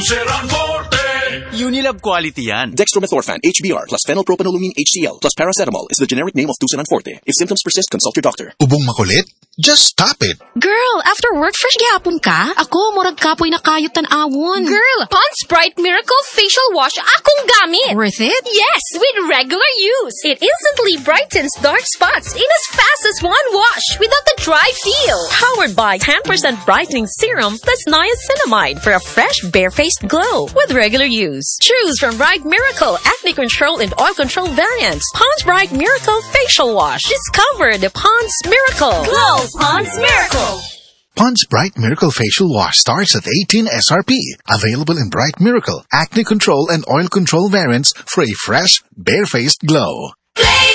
Unilab quality yan. Dextromethorphan, HBr, plus phenylpropanolamine HCl, plus paracetamol is the generic name of Tucinan Forte. If symptoms persist, consult your doctor. Ubong makulit? Just stop it. Girl, after work fresh gihapon ka? Ako, murag kapoy na kayot tan-awon. Girl, Pond's Bright Miracle Facial Wash akong gamit. Worth it? Yes, with regular use. It instantly brightens dark spots in as fast as one wash without the dry feel. Powered by 10% brightening serum plus niacinamide for a fresh, bare-faced glow with regular use. Choose from Bright Miracle Acne Control and Oil Control variants. Pond's Bright Miracle Facial Wash. Discover the Pond's Miracle. Glow Pond's Miracle. Pond's Bright Miracle Facial Wash starts at 18 SRP. Available in Bright Miracle, Acne Control and Oil Control variants for a fresh, bare-faced glow.